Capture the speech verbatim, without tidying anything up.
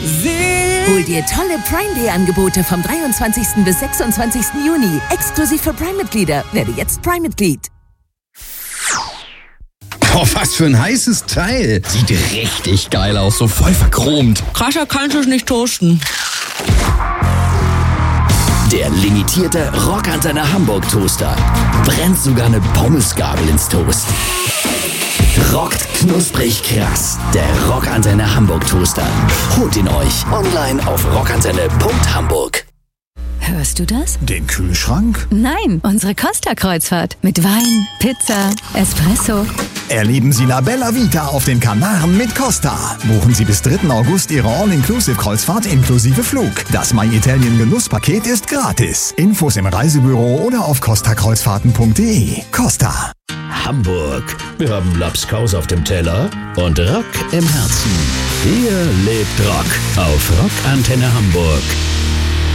Hol dir tolle Prime Day Angebote vom dreiundzwanzigsten bis sechsundzwanzigsten Juni. Exklusiv für Prime-Mitglieder. Werde jetzt Prime-Mitglied. Oh, was für ein heißes Teil. Sieht richtig geil aus, so voll verchromt. Krasser kannst du es nicht toasten. Der limitierte Rockantenne Hamburg Toaster brennt sogar eine Pommesgabel ins Toast. Rockt knusprig krass. Der Rockantenne Hamburg Toaster. Holt ihn euch online auf rockantenne punkt hamburg. Hörst du das? Den Kühlschrank? Nein, unsere Costa-Kreuzfahrt. Mit Wein, Pizza, Espresso. Erleben Sie La Bella Vita auf den Kanaren mit Costa. Buchen Sie bis dritten August Ihre All-Inclusive-Kreuzfahrt inklusive Flug. Das My Italien Genusspaket ist gratis. Infos im Reisebüro oder auf costa kreuzfahrten punkt de. Costa. Hamburg. Wir haben Lapskaus auf dem Teller und Rock im Herzen. Hier lebt Rock auf Rockantenne Hamburg.